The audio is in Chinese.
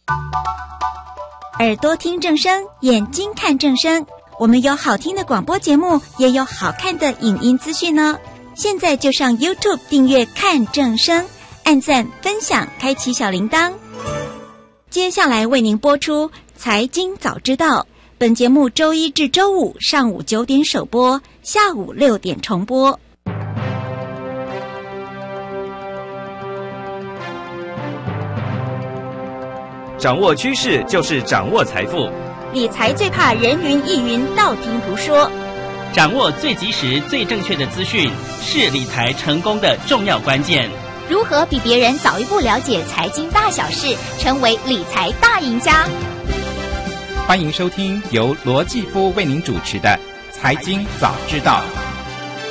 耳朵听正声，眼睛看正声。我们有好听的广播节目，也有好看的影音资讯呢。现在就上 YouTube 订阅看正声，按赞分享，开启小铃铛。接下来为您播出财经早知道，本节目周一至周五上午9点首播，下午6点重播。 掌握趋势就是掌握财富， 理财最怕人云亦云，道听途说。 掌握最及时、最正确的资讯，是理财成功的重要关键。 如何比别人早一步了解财经大小事，成为理财大赢家？ 欢迎收听由罗继夫为您主持的《财经早知道》。